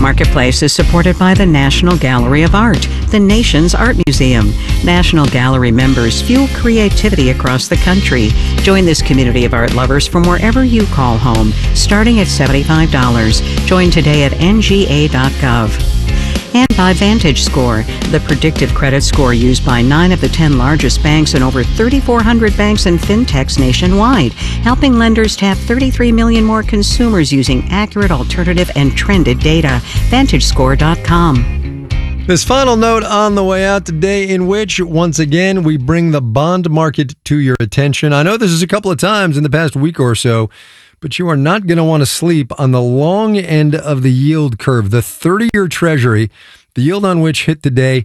Marketplace is supported by the National Gallery of Art, the nation's art museum. National Gallery members fuel creativity across the country. Join this community of art lovers from wherever you call home, starting at $75. Join today at nga.gov. And by VantageScore, the predictive credit score used by 9 of the 10 largest banks and over 3,400 banks and fintechs nationwide, helping lenders tap 33 million more consumers using accurate, alternative, and trended data. VantageScore.com. This final note on the way out today, in which, once again, we bring the bond market to your attention. I know this is a couple of times in the past week or so, but you are not going to want to sleep on the long end of the yield curve. The 30-year Treasury, the yield on which hit today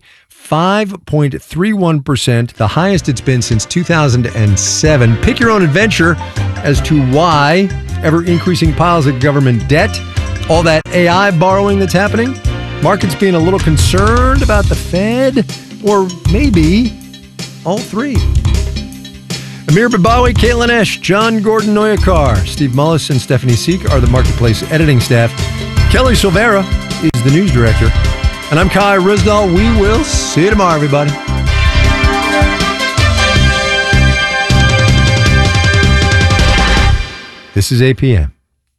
5.31%, the highest it's been since 2007. Pick your own adventure as to why ever-increasing piles of government debt, all that AI borrowing that's happening, markets being a little concerned about the Fed, or maybe all three. Amir Babawi, Caitlin Esch, John Gordon Noyakar, Steve Mullis, and Stephanie Seek are the Marketplace editing staff. Kelly Silvera is the news director. And I'm Kai Risdall. We will see you tomorrow, everybody. This is APM.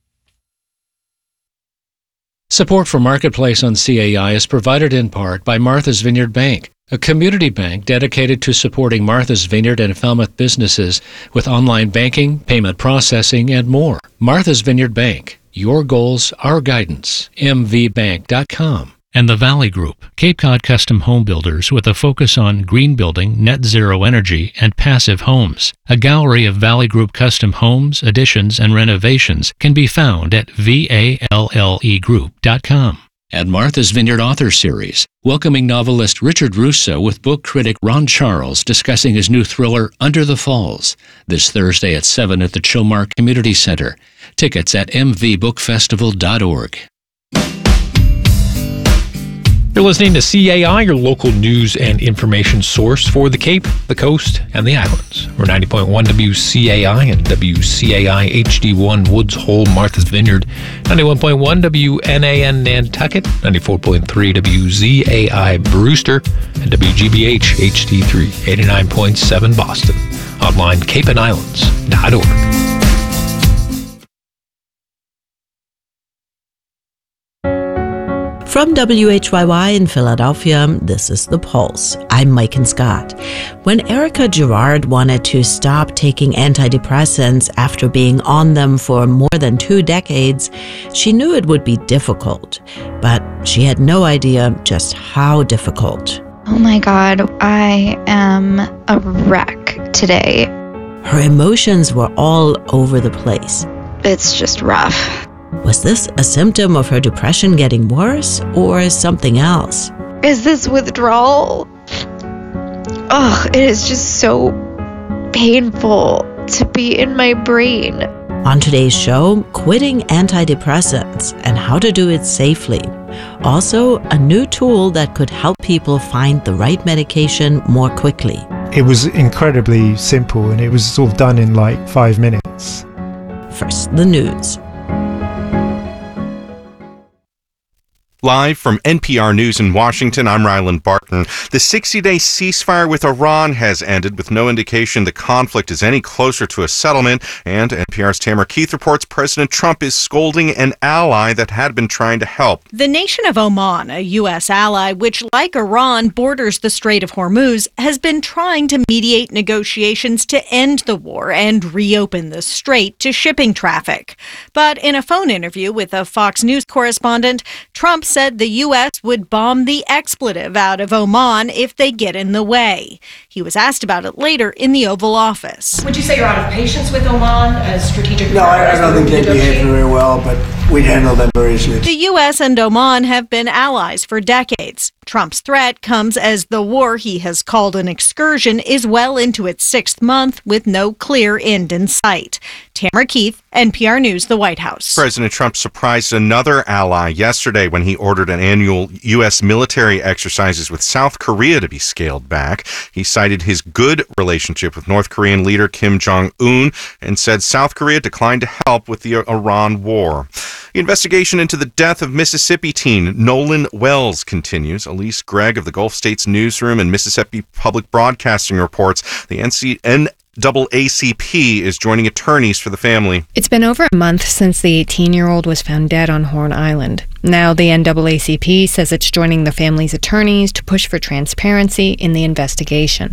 Support for Marketplace on CAI is provided in part by Martha's Vineyard Bank, a community bank dedicated to supporting Martha's Vineyard and Falmouth businesses with online banking, payment processing, and more. Martha's Vineyard Bank, your goals, our guidance. mvbank.com. And the Valley Group, Cape Cod custom home builders with a focus on green building, net zero energy, and passive homes. A gallery of Valley Group custom homes, additions, and renovations can be found at vallegroup.com. And Martha's Vineyard Author Series, welcoming novelist Richard Russo with book critic Ron Charles discussing his new thriller Under the Falls, this Thursday at 7 at the Chilmark Community Center. Tickets at mvbookfestival.org. You're listening to CAI, your local news and information source for the Cape, the Coast, and the Islands. We're 90.1 WCAI and WCAI HD1 Woods Hole, Martha's Vineyard, 91.1 WNAN Nantucket, 94.3 WZAI Brewster, and WGBH HD3, 89.7 Boston. Online, capeandislands.org. From WHYY in Philadelphia, this is The Pulse. I'm Mike Scott. When Erica Gerard wanted to stop taking antidepressants after being on them for more than 2 decades, she knew it would be difficult, but she had no idea just how difficult. Oh my God, I am a wreck today. Her emotions were all over the place. It's just rough. Was this a symptom of her depression getting worse, or something else? Is this withdrawal? Ugh, it is just so painful to be in my brain. On today's show, quitting antidepressants and how to do it safely. Also, a new tool that could help people find the right medication more quickly. It was incredibly simple, and it was sort of done in like 5 minutes. First, the news. Live from NPR News in Washington, I'm Ryland Barton. The 60-day ceasefire with Iran has ended with no indication the conflict is any closer to a settlement, and NPR's Tamara Keith reports President Trump is scolding an ally that had been trying to help. The nation of Oman, a U.S. ally, which, like Iran, borders the Strait of Hormuz, has been trying to mediate negotiations to end the war and reopen the strait to shipping traffic. But in a phone interview with a Fox News correspondent, Trump said the U.S. would bomb the expletive out of Oman if they get in the way. He was asked about it later in the Oval Office. Would you say you're out of patience with Oman as strategic? No, I don't think they behave very well, but we'd handle them very easily. The U.S. and Oman have been allies for decades. Trump's threat comes as the war he has called an excursion is well into its 6th month with no clear end in sight. Tamara Keith, NPR News, the White House. President Trump surprised another ally yesterday when he ordered an annual U.S. military exercises with South Korea to be scaled back. He cited his good relationship with North Korean leader Kim Jong-un and said South Korea declined to help with the Iran war. The investigation into the death of Mississippi teen Nolan Wells continues. Elise Gregg of the Gulf States Newsroom and Mississippi Public Broadcasting reports the NAACP is joining attorneys for the family. It's been over a month since the 18-year-old was found dead on Horn Island. Now the NAACP says it's joining the family's attorneys to push for transparency in the investigation.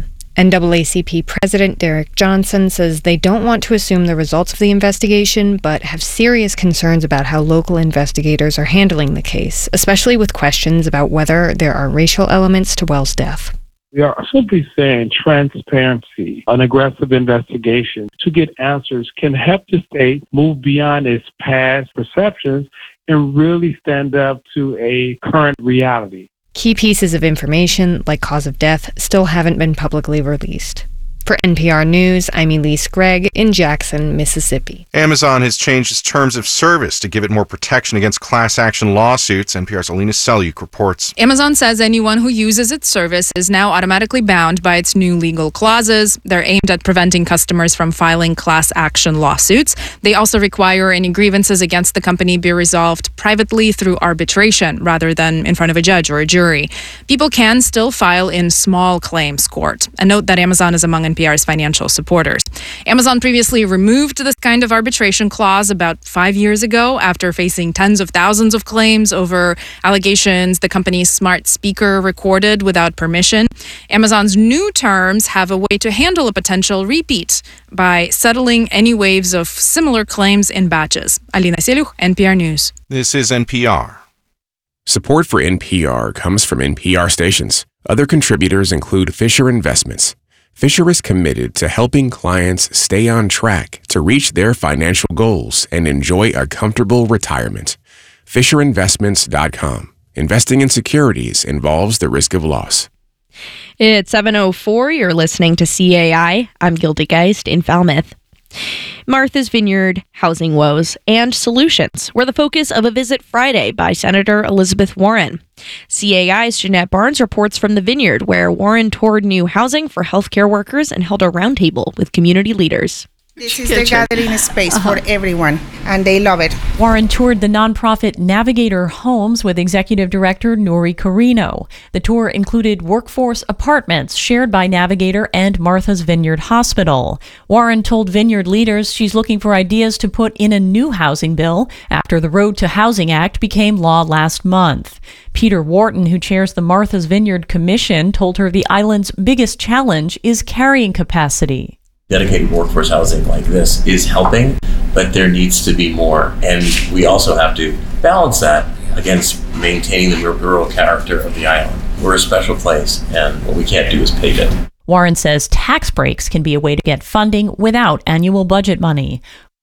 NAACP President Derek Johnson says they don't want to assume the results of the investigation, but have serious concerns about how local investigators are handling the case, especially with questions about whether there are racial elements to Wells' death. We are simply saying transparency, an aggressive investigation to get answers can help the state move beyond its past perceptions and really stand up to a current reality. Key pieces of information, like cause of death, still haven't been publicly released. For NPR News, I'm Elise Gregg in Jackson, Mississippi. Amazon has changed its terms of service to give it more protection against class action lawsuits. NPR's Alina Selyuk reports. Amazon says anyone who uses its service is now automatically bound by its new legal clauses. They're aimed at preventing customers from filing class action lawsuits. They also require any grievances against the company be resolved privately through arbitration rather than in front of a judge or a jury. People can still file in small claims court. A note that Amazon is among NPR's financial supporters. Amazon previously removed this kind of arbitration clause about 5 years ago after facing tens of thousands of claims over allegations the company's smart speaker recorded without permission. Amazon's new terms have a way to handle a potential repeat by settling any waves of similar claims in batches. Alina Selyuk, NPR News. This is NPR. Support for NPR comes from NPR stations. Other contributors include Fisher Investments. Fisher is committed to helping clients stay on track to reach their financial goals and enjoy a comfortable retirement. FisherInvestments.com. Investing in securities involves the risk of loss. It's 7:04. You're listening to CAI. I'm Gilda Geist in Falmouth. Martha's Vineyard, housing woes, and solutions were the focus of a visit Friday by Senator Elizabeth Warren. CAI's Jeanette Barnes reports from the Vineyard, where Warren toured new housing for healthcare workers and held a roundtable with community leaders. This is the gathering space for everyone, and they love it. Warren toured the nonprofit Navigator Homes with Executive Director Nuri Carino. The tour included workforce apartments shared by Navigator and Martha's Vineyard Hospital. Warren told Vineyard leaders she's looking for ideas to put in a new housing bill after the Road to Housing Act became law last month. Peter Wharton, who chairs the Martha's Vineyard Commission, told her the island's biggest challenge is carrying capacity. Dedicated workforce housing like this is helping, but there needs to be more. And we also have to balance that against maintaining the rural character of the island. We're a special place, and what we can't do is pave it. Warren says tax breaks can be a way to get funding without annual budget money.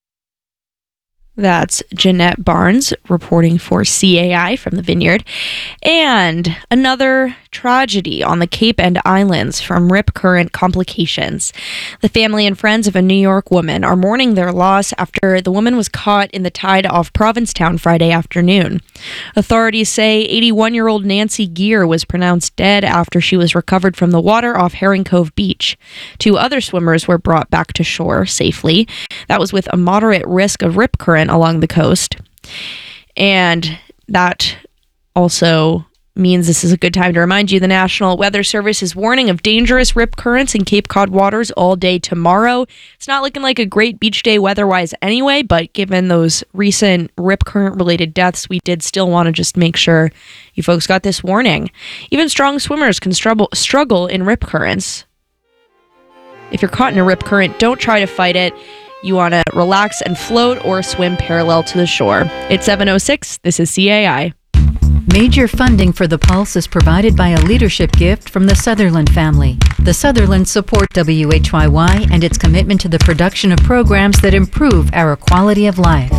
That's Jeanette Barnes reporting for CAI from the Vineyard. And another tragedy on the Cape and Islands from rip current complications. The family and friends of a New York woman are mourning their loss after the woman was caught in the tide off Provincetown Friday afternoon. Authorities say 81-year-old Nancy Gear was pronounced dead after she was recovered from the water off Herring Cove Beach. 2 other swimmers were brought back to shore safely. That was with a moderate risk of rip current along the coast. And that also means this is a good time to remind you the National Weather Service is warning of dangerous rip currents in Cape Cod waters all day tomorrow. It's not looking like a great beach day weather-wise anyway, but given those recent rip current-related deaths, we did still want to just make sure you folks got this warning. Even strong swimmers can struggle in rip currents. If you're caught in a rip current, don't try to fight it. You want to relax and float or swim parallel to the shore. It's 7:06. This is CAI. Major funding for The Pulse is provided by a leadership gift from the Sutherland family. The Sutherlands support WHYY and its commitment to the production of programs that improve our quality of life.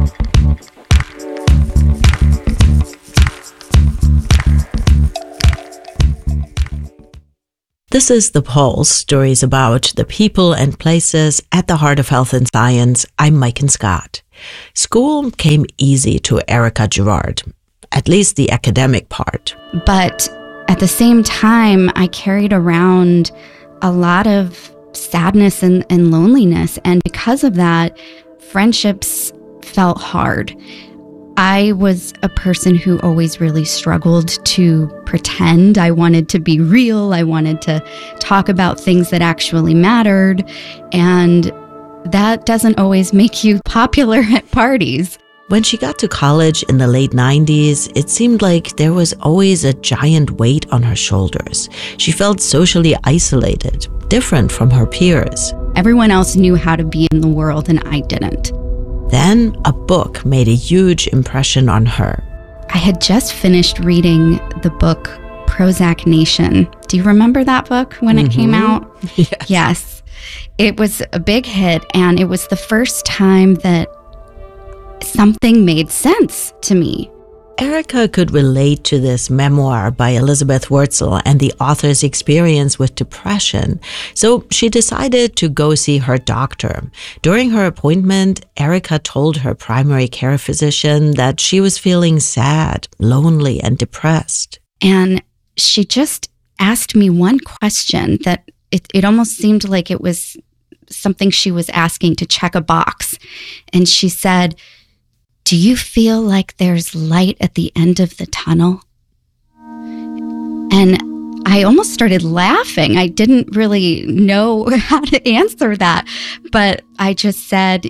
This is The Pulse, stories about the people and places at the heart of health and science. I'm Mike and Scott. School came easy to Erica Girard, at least the academic part. But at the same time, I carried around a lot of sadness and loneliness. And because of that, friendships felt hard. I was a person who always really struggled to pretend. I wanted to be real. I wanted to talk about things that actually mattered. And that doesn't always make you popular at parties. When she got to college in the late 90s, it seemed like there was always a giant weight on her shoulders. She felt socially isolated, different from her peers. Everyone else knew how to be in the world and I didn't. Then a book made a huge impression on her. I had just finished reading the book Prozac Nation. Do you remember that book when it came out? Yes. It was a big hit, and it was the first time that something made sense to me. Erica could relate to this memoir by Elizabeth Wurtzel and the author's experience with depression, so she decided to go see her doctor. During her appointment, Erica told her primary care physician that she was feeling sad, lonely, and depressed. And she just asked me one question that it almost seemed like it was something she was asking to check a box. And she said, "Do you feel like there's light at the end of the tunnel?" And I almost started laughing. I didn't really know how to answer that, but I just said,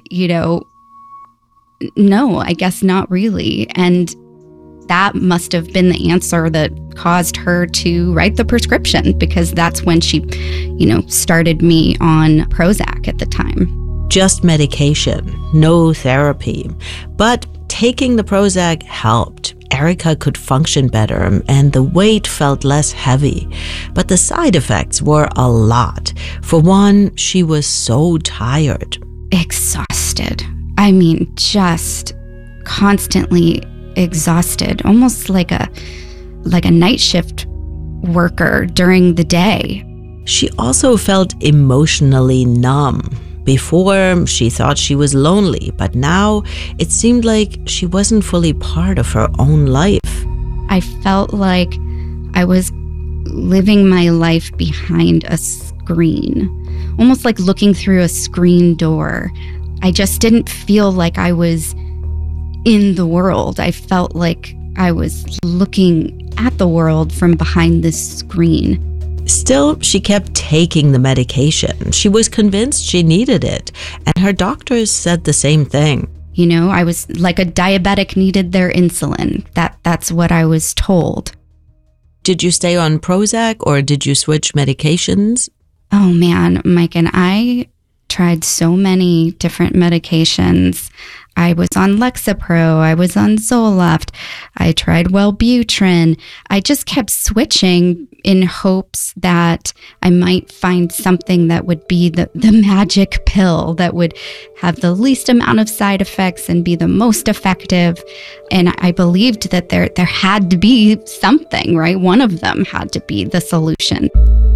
no, I guess not really. And that must have been the answer that caused her to write the prescription, because that's when she, started me on Prozac at the time. Just medication, no therapy. But taking the Prozac helped. Erica could function better and the weight felt less heavy. But the side effects were a lot. For one, she was so tired. Exhausted. I mean, just constantly exhausted, almost like a night shift worker during the day. She also felt emotionally numb. Before, she thought she was lonely, but now it seemed like she wasn't fully part of her own life. I felt like I was living my life behind a screen, almost like looking through a screen door. I just didn't feel like I was in the world. I felt like I was looking at the world from behind this screen. Still, she kept taking the medication. She was convinced she needed it, and her doctors said the same thing. I was like a diabetic needed their insulin. That's what I was told. Did you stay on Prozac or did you switch medications? Oh man, Mike, and I tried so many different medications. I was on Lexapro, I was on Zoloft, I tried Wellbutrin. I just kept switching in hopes that I might find something that would be the magic pill that would have the least amount of side effects and be the most effective. And I believed that there had to be something, right? One of them had to be the solution.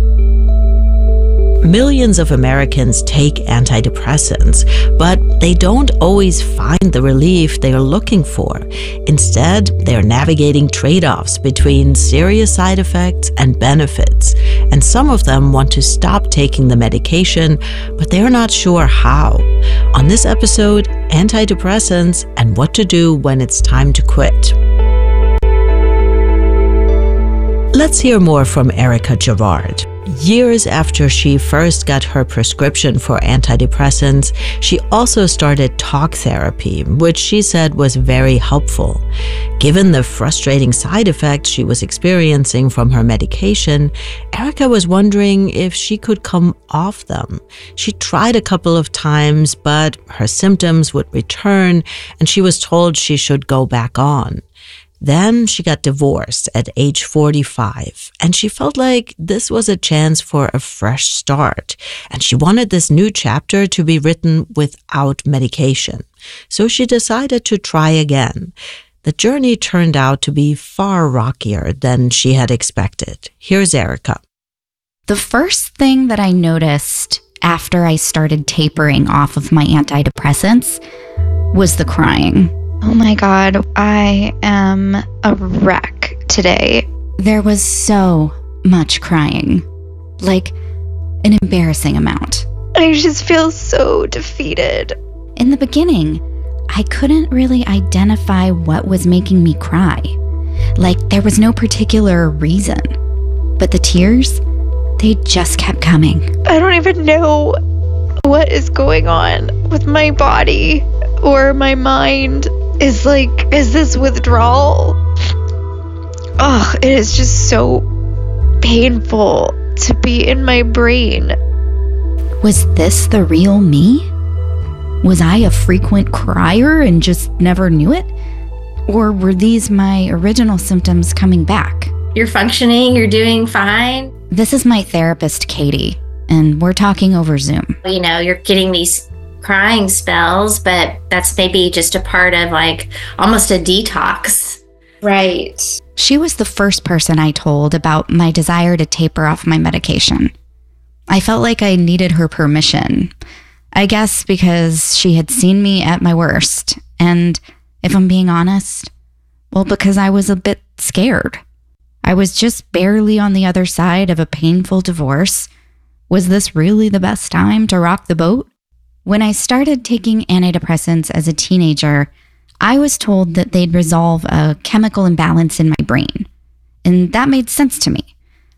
Millions of Americans take antidepressants, but they don't always find the relief they are looking for. Instead, they are navigating trade-offs between serious side effects and benefits. And some of them want to stop taking the medication, but they're not sure how. On this episode, antidepressants and what to do when it's time to quit. Let's hear more from Erica Gerard. Years after she first got her prescription for antidepressants, she also started talk therapy, which she said was very helpful. Given the frustrating side effects she was experiencing from her medication, Erica was wondering if she could come off them. She tried a couple of times, but her symptoms would return, and she was told she should go back on. Then she got divorced at age 45, and she felt like this was a chance for a fresh start, and she wanted this new chapter to be written without medication. So she decided to try again. The journey turned out to be far rockier than she had expected. Here's Erica. The first thing that I noticed after I started tapering off of my antidepressants was the crying. Oh my God, I am a wreck today. There was so much crying, like an embarrassing amount. I just feel so defeated. In the beginning, I couldn't really identify what was making me cry. Like, there was no particular reason. But the tears, they just kept coming. I don't even know what is going on with my body or my mind. Is this withdrawal? Oh, it is just so painful to be in my brain. Was this the real me? Was I a frequent crier and just never knew it? Or were these my original symptoms coming back? You're functioning, you're doing fine. This is my therapist, Katie, and we're talking over Zoom. You know, you're getting these crying spells, but that's maybe just a part of like almost a detox. Right. She was the first person I told about my desire to taper off my medication. I felt like I needed her permission. I guess because she had seen me at my worst. And if I'm being honest, well, because I was a bit scared. I was just barely on the other side of a painful divorce. Was this really the best time to rock the boat? When I started taking antidepressants as a teenager, I was told that they'd resolve a chemical imbalance in my brain. And that made sense to me.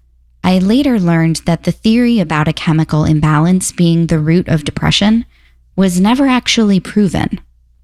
I later learned that the theory about a chemical imbalance being the root of depression was never actually proven.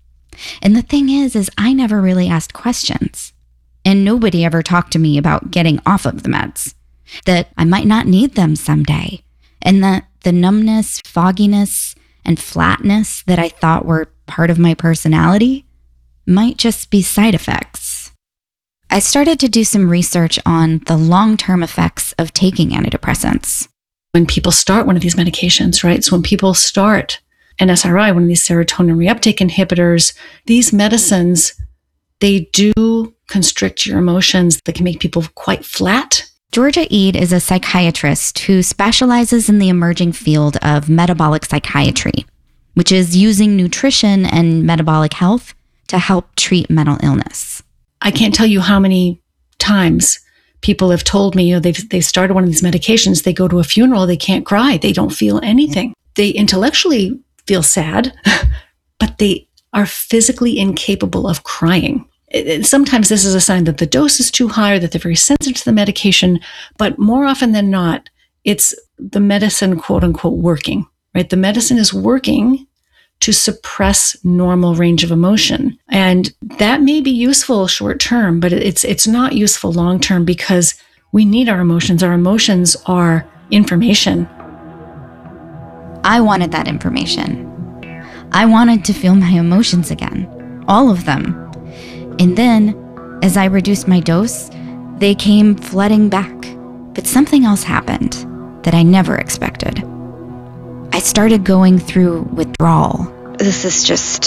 And the thing is I never really asked questions. And nobody ever talked to me about getting off of the meds, that I might not need them someday, and that the numbness, fogginess, and flatness that I thought were part of my personality might just be side effects. I started to do some research on the long-term effects of taking antidepressants. When people start one of these medications, right? So when people start an SRI, one of these serotonin reuptake inhibitors, these medicines, they do constrict your emotions. They can make people quite flat. Georgia Eade is a psychiatrist who specializes in the emerging field of metabolic psychiatry, which is using nutrition and metabolic health to help treat mental illness. I can't tell you how many times people have told me, they've started one of these medications, they go to a funeral, they can't cry, they don't feel anything. They intellectually feel sad, but they are physically incapable of crying. Sometimes this is a sign that the dose is too high or that they're very sensitive to the medication, but more often than not, it's the medicine, quote unquote, working, right? The medicine is working to suppress normal range of emotion. And that may be useful short term, but it's not useful long term because we need our emotions. Our emotions are information. I wanted that information. I wanted to feel my emotions again, all of them. And then, as I reduced my dose, they came flooding back. But something else happened that I never expected. I started going through withdrawal. This is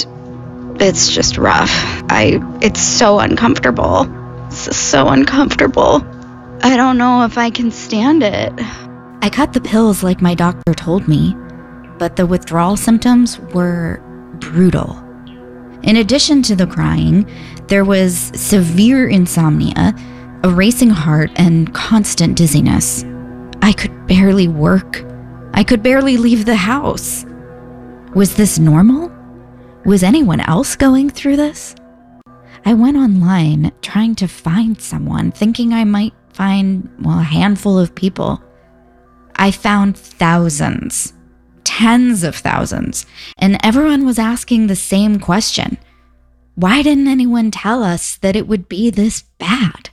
it's just rough. It's so uncomfortable. This is so uncomfortable. I don't know if I can stand it. I cut the pills like my doctor told me, but the withdrawal symptoms were brutal. In addition to the crying, there was severe insomnia, a racing heart, and constant dizziness. I could barely work. I could barely leave the house. Was this normal? Was anyone else going through this? I went online trying to find someone, thinking I might find, a handful of people. I found thousands, tens of thousands, and everyone was asking the same question. Why didn't anyone tell us that it would be this bad?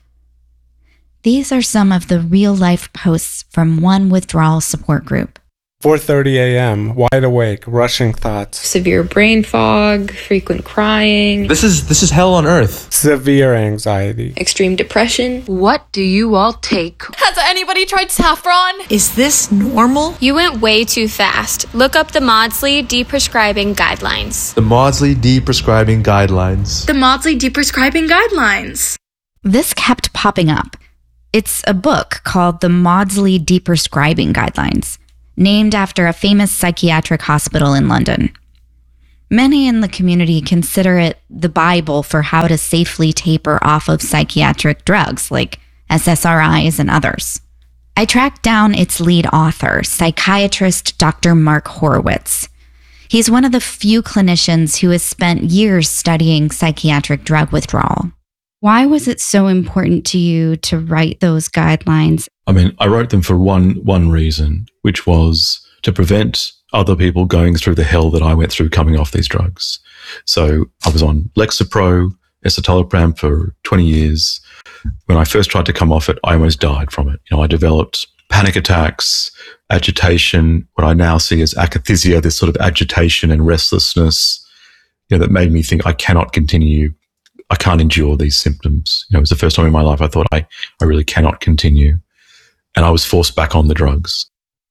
These are some of the real-life posts from one withdrawal support group. 4:30 a.m., wide awake, rushing thoughts. Severe brain fog, frequent crying. This is hell on earth. Severe anxiety. Extreme depression. What do you all take? Has anybody tried saffron? Is this normal? You went way too fast. Look up the Maudsley Deprescribing Guidelines. The Maudsley Deprescribing Guidelines. The Maudsley Deprescribing Guidelines. This kept popping up. It's a book called the Maudsley Deprescribing Guidelines, named after a famous psychiatric hospital in London. Many in the community consider it the Bible for how to safely taper off of psychiatric drugs like SSRIs and others. I tracked down its lead author, psychiatrist Dr. Mark Horowitz. He's one of the few clinicians who has spent years studying psychiatric drug withdrawal. Why was it so important to you to write those guidelines? I mean, I wrote them for one reason, which was to prevent other people going through the hell that I went through coming off these drugs. So I was on Lexapro, escitalopram for 20 years. When I first tried to come off it, I almost died from it. I developed panic attacks, agitation, what I now see as akathisia, this sort of agitation and restlessness, that made me think I cannot continue. I can't endure these symptoms. It was the first time in my life I thought I really cannot continue. And I was forced back on the drugs.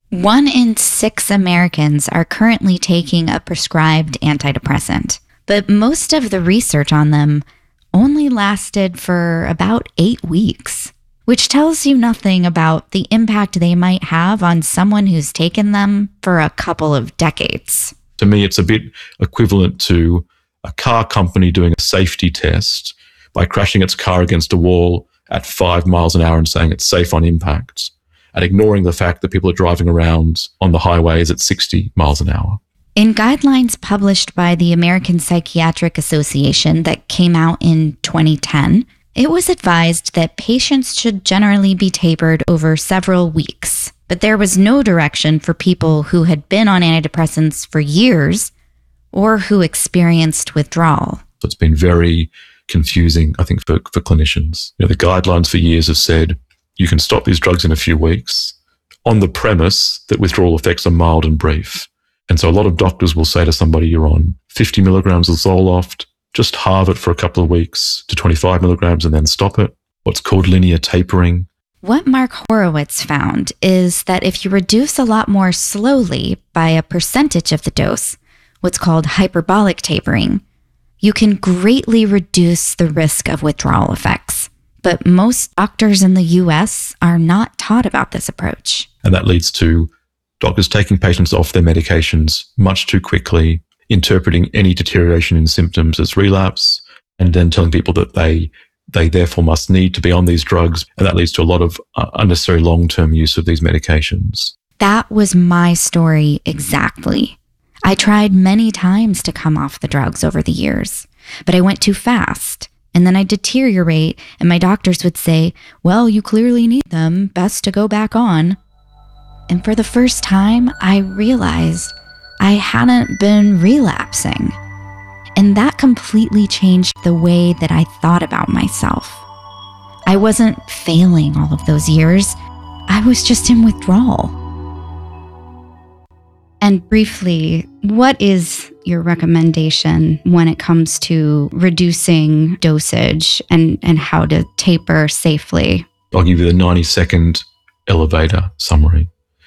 1 in 6 Americans are currently taking a prescribed antidepressant, but most of the research on them only lasted for about 8 weeks, which tells you nothing about the impact they might have on someone who's taken them for a couple of decades. To me, it's a bit equivalent to a car company doing a safety test by crashing its car against a wall at 5 miles an hour and saying it's safe on impact, and ignoring the fact that people are driving around on the highways at 60 miles an hour. In guidelines published by the American Psychiatric Association that came out in 2010, it was advised that patients should generally be tapered over several weeks, but there was no direction for people who had been on antidepressants for years or who experienced withdrawal. So it's been very confusing, I think, for clinicians. The guidelines for years have said you can stop these drugs in a few weeks on the premise that withdrawal effects are mild and brief. And so a lot of doctors will say to somebody, you're on 50 milligrams of Zoloft, just halve it for a couple of weeks to 25 milligrams and then stop it. What's called linear tapering. What Mark Horowitz found is that if you reduce a lot more slowly by a percentage of the dose, what's called hyperbolic tapering, you can greatly reduce the risk of withdrawal effects. But most doctors in the US are not taught about this approach. And that leads to doctors taking patients off their medications much too quickly, interpreting any deterioration in symptoms as relapse, and then telling people that they therefore must need to be on these drugs. And that leads to a lot of unnecessary long-term use of these medications. That was my story exactly. I tried many times to come off the drugs over the years, but I went too fast. And then I'd deteriorate, and my doctors would say, well, you clearly need them, best to go back on. And for the first time, I realized I hadn't been relapsing. And that completely changed the way that I thought about myself. I wasn't failing all of those years. I was just in withdrawal. And briefly, what is your recommendation when it comes to reducing dosage and how to taper safely? I'll give you the 90-second elevator summary.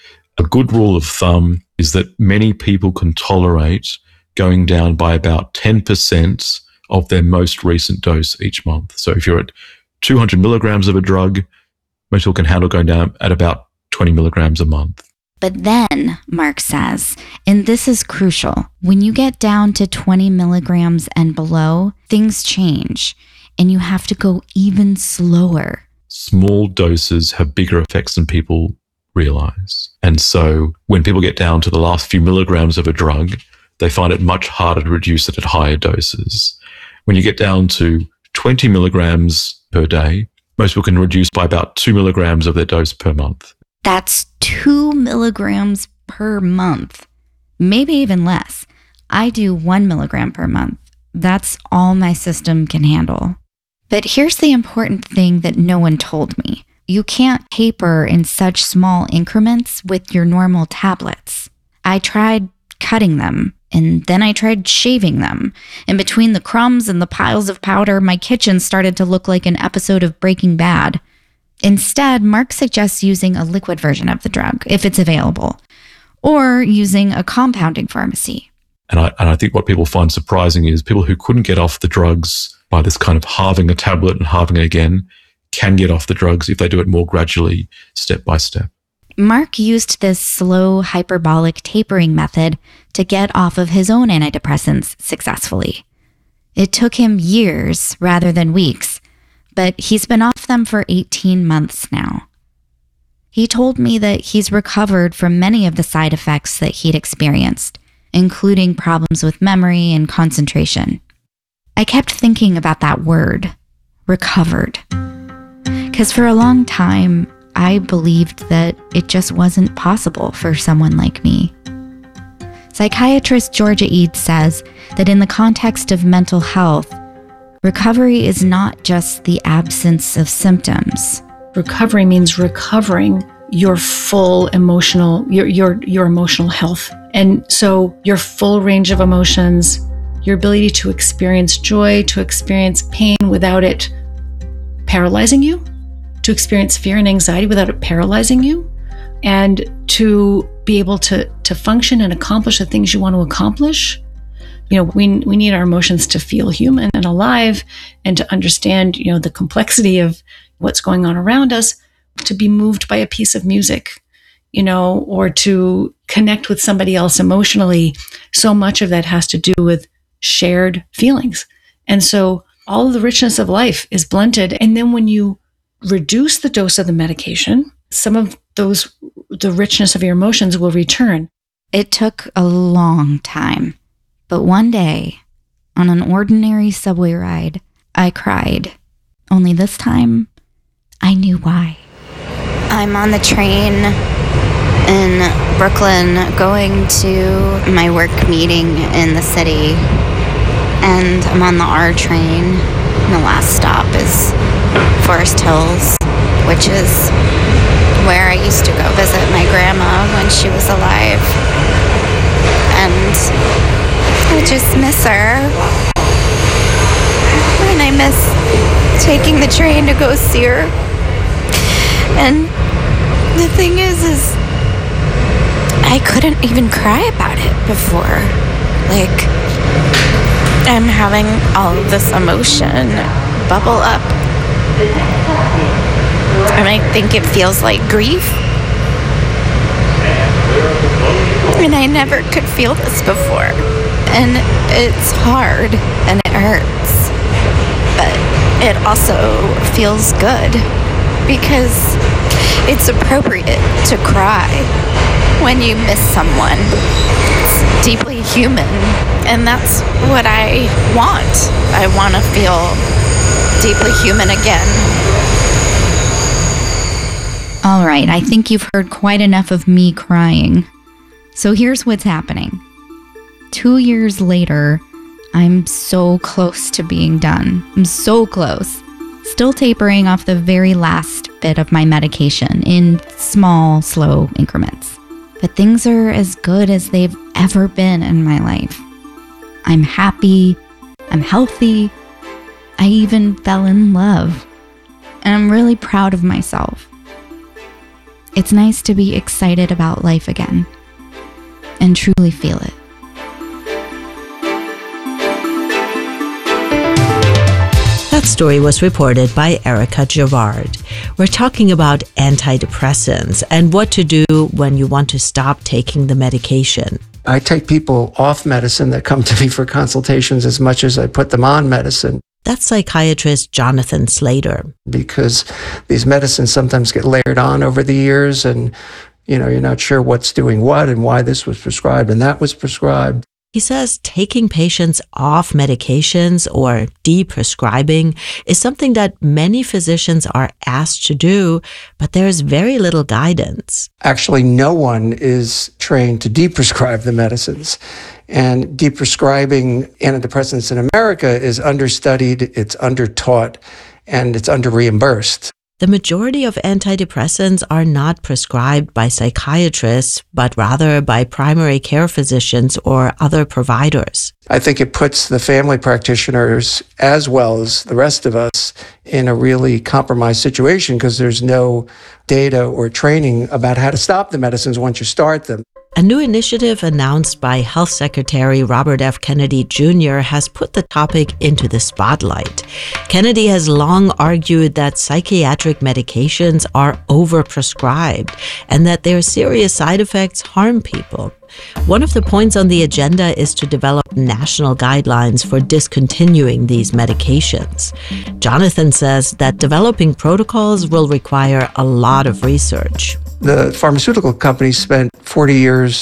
A good rule of thumb is that many people can tolerate going down by about 10% of their most recent dose each month. So if you're at 200 milligrams of a drug, most people can handle going down at about 20 milligrams a month. But then, Mark says, and this is crucial, when you get down to 20 milligrams and below, things change, and you have to go even slower. Small doses have bigger effects than people realize. And so when people get down to the last few milligrams of a drug, they find it much harder to reduce it at higher doses. When you get down to 20 milligrams per day, most people can reduce by about 2 milligrams of their dose per month. That's 2 milligrams per month, maybe even less. I do 1 milligram per month. That's all my system can handle. But here's the important thing that no one told me. You can't taper in such small increments with your normal tablets. I tried cutting them, and then I tried shaving them. And between the crumbs and the piles of powder, my kitchen started to look like an episode of Breaking Bad. Instead, Mark suggests using a liquid version of the drug, if it's available, or using a compounding pharmacy. And I think what people find surprising is people who couldn't get off the drugs by this kind of halving a tablet and halving it again can get off the drugs if they do it more gradually, step by step. Mark used this slow hyperbolic tapering method to get off of his own antidepressants successfully. It took him years rather than weeks, but he's been off them for 18 months now. He told me that he's recovered from many of the side effects that he'd experienced, including problems with memory and concentration. I kept thinking about that word, recovered. Because for a long time, I believed that it just wasn't possible for someone like me. Psychiatrist Georgia Ede says that in the context of mental health, recovery is not just the absence of symptoms. Recovery means recovering your full emotional, your emotional health. And so your full range of emotions, your ability to experience joy, to experience pain without it paralyzing you, to experience fear and anxiety without it paralyzing you, and to be able to function and accomplish the things you want to accomplish. You know, we need our emotions to feel human and alive, and to understand, you know, the complexity of what's going on around us, to be moved by a piece of music, you know, or to connect with somebody else emotionally. So much of that has to do with shared feelings. And so all of the richness of life is blunted. And then when you reduce the dose of the medication, some of the richness of your emotions will return. It took a long time, but one day, on an ordinary subway ride, I cried. Only this time, I knew why. I'm on the train in Brooklyn going to my work meeting in the city, and I'm on the R train, and the last stop is Forest Hills, which is where I used to go visit my grandma when she was alive. And I just miss her. And I miss taking the train to go see her. And the thing is I couldn't even cry about it before. Like, I'm having all of this emotion bubble up. And I think it feels like grief. And I never could feel this before. And it's hard and it hurts. But it also feels good because it's appropriate to cry when you miss someone. It's deeply human. And that's what I want. I want to feel deeply human again. All right, I think you've heard quite enough of me crying. So here's what's happening. 2 years later, I'm so close to being done. I'm so close. Still tapering off the very last bit of my medication in small, slow increments. But things are as good as they've ever been in my life. I'm happy. I'm healthy. I even fell in love. And I'm really proud of myself. It's nice to be excited about life again and truly feel it. That story was reported by Erica Gerard. We're talking about antidepressants and what to do when you want to stop taking the medication. I take people off medicine that come to me for consultations as much as I put them on medicine. That's psychiatrist Jonathan Slater. Because these medicines sometimes get layered on over the years and, you know, you're not sure what's doing what and why this was prescribed and that was prescribed. He says taking patients off medications or deprescribing is something that many physicians are asked to do, but there's very little guidance. Actually, no one is trained to deprescribe the medicines. And deprescribing antidepressants in America is understudied, it's undertaught, and it's under-reimbursed. The majority of antidepressants are not prescribed by psychiatrists, but rather by primary care physicians or other providers. I think it puts the family practitioners, as well as the rest of us, in a really compromised situation because there's no data or training about how to stop the medicines once you start them. A new initiative announced by Health Secretary Robert F. Kennedy Jr. has put the topic into the spotlight. Kennedy has long argued that psychiatric medications are overprescribed and that their serious side effects harm people. One of the points on the agenda is to develop national guidelines for discontinuing these medications. Jonathan says that developing protocols will require a lot of research. The pharmaceutical companies spent 40 years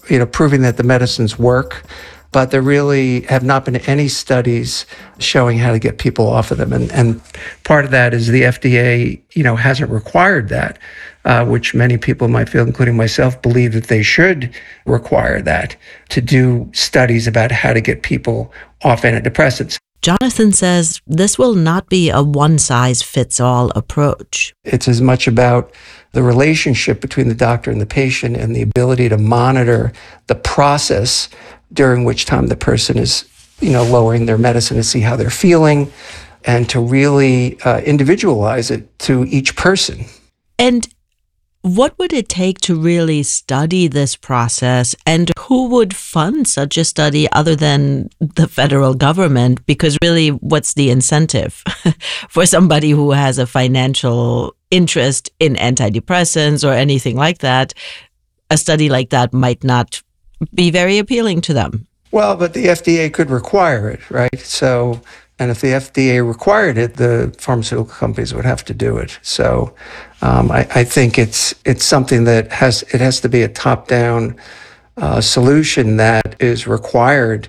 proving that the medicines work, but there really have not been any studies showing how to get people off of them. And part of that is the FDA, hasn't required that, which many people in my field, including myself, believe that they should require that to do studies about how to get people off antidepressants. Jonathan says this will not be a one-size-fits-all approach. It's as much about the relationship between the doctor and the patient and the ability to monitor the process during which time the person is, lowering their medicine to see how they're feeling and to really individualize it to each person. And what would it take to really study this process, and who would fund such a study other than the federal government? Because really, what's the incentive for somebody who has a financial interest in antidepressants or anything like that? A study like that might not be very appealing to them. Well, but the FDA could require it, right? So, and if the FDA required it, the pharmaceutical companies would have to do it. So, I think it's something that has to be a top-down solution that is required,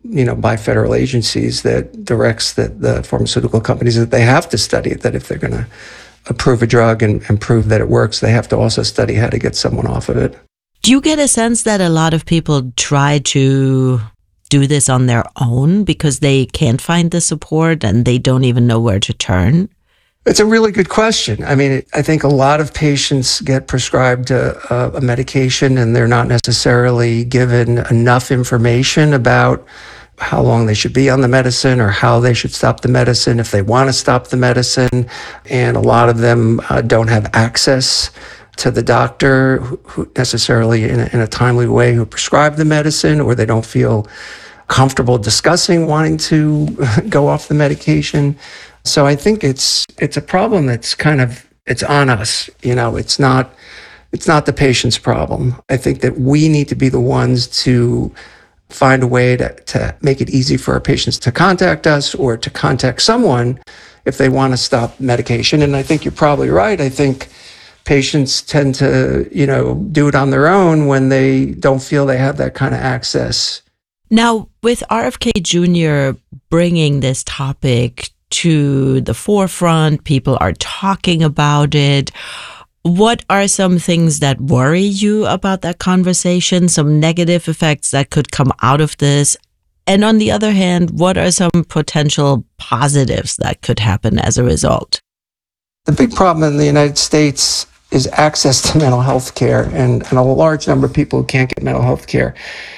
by federal agencies that directs the pharmaceutical companies that they have to study it. That if they're going to approve a drug and prove that it works, they have to also study how to get someone off of it. Do you get a sense that a lot of people try to do this on their own because they can't find the support and they don't even know where to turn? It's a really good question. I mean, I think a lot of patients get prescribed a medication and they're not necessarily given enough information about how long they should be on the medicine or how they should stop the medicine if they want to stop the medicine. And a lot of them don't have access to the doctor who necessarily in a timely way who prescribed the medicine, or they don't feel comfortable discussing wanting to go off the medication. So I think it's a problem that's it's on us. It's not the patient's problem. I think that we need to be the ones to find a way to make it easy for our patients to contact us or to contact someone if they want to stop medication. And I think you're probably right. I think patients tend to, do it on their own when they don't feel they have that kind of access. Now, with RFK Jr. bringing this topic to the forefront, people are talking about it. What are some things that worry you about that conversation, some negative effects that could come out of this? And on the other hand, what are some potential positives that could happen as a result? The big problem in the United States is access to mental health care and a large number of people who can't get mental health care.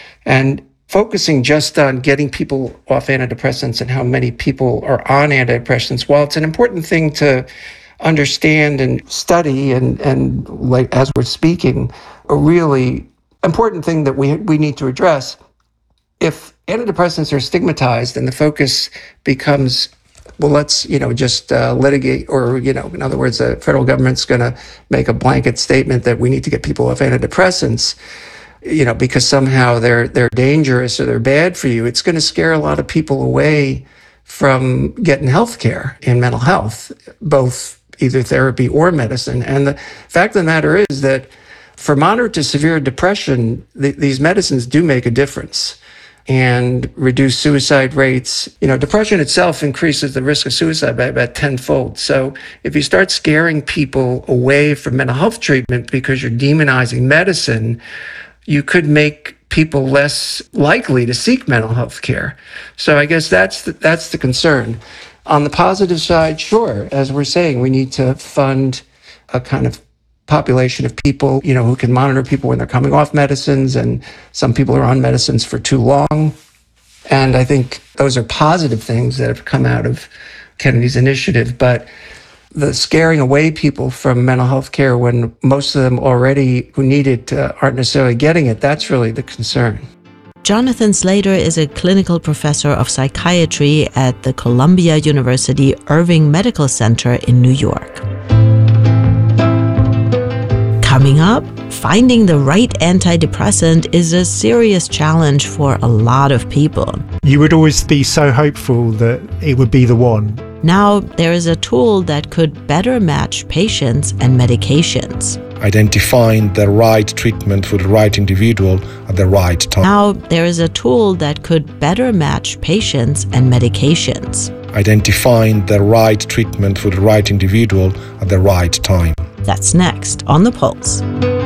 And focusing just on getting people off antidepressants and how many people are on antidepressants, while it's an important thing to understand and study and like as we're speaking, a really important thing that we need to address, if antidepressants are stigmatized and the focus becomes, well, let's, just litigate, or, in other words, the federal government's going to make a blanket statement that we need to get people off antidepressants, because somehow they're dangerous or they're bad for you, it's going to scare a lot of people away from getting health care in mental health, both either therapy or medicine. And the fact of the matter is that for moderate to severe depression, these medicines do make a difference and reduce suicide rates. Depression itself increases the risk of suicide by about 10-fold. So if you start scaring people away from mental health treatment because you're demonizing medicine, you could make people less likely to seek mental health care. So I guess that's the concern. On the positive side, sure, as we're saying, we need to fund a kind of population of people, who can monitor people when they're coming off medicines, and some people are on medicines for too long. And I think those are positive things that have come out of Kennedy's initiative. But the scaring away people from mental health care when most of them already who need it aren't necessarily getting it, that's really the concern. Jonathan Slater is a clinical professor of psychiatry at the Columbia University Irving Medical Center in New York. Coming up, finding the right antidepressant is a serious challenge for a lot of people. You would always be so hopeful that it would be the one. Now there is a tool that could better match patients and medications. Identifying the right treatment for the right individual at the right time. Now there is a tool that could better match patients and medications. Identifying the right treatment for the right individual at the right time. That's next on The Pulse.